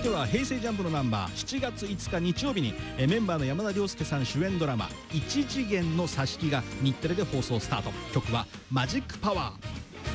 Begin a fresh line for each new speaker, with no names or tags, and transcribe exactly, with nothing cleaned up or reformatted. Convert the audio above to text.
ては平成ジャンプのナンバーしちがついつか日曜日にえメンバーの山田涼介さん主演ドラマ「一次元の挿し木」が日テレで放送スタート。曲は「マジックパワー」。